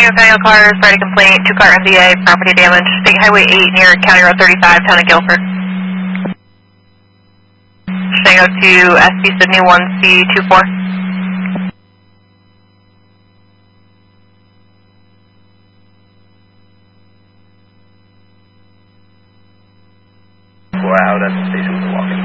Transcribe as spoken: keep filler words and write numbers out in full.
Shango County cars, write a complaint, two car M D A, property damage, State Highway eight near County Road thirty-five, town of Guilford. Shango to S B Sydney one C two four. Wow, that's the station we're walking.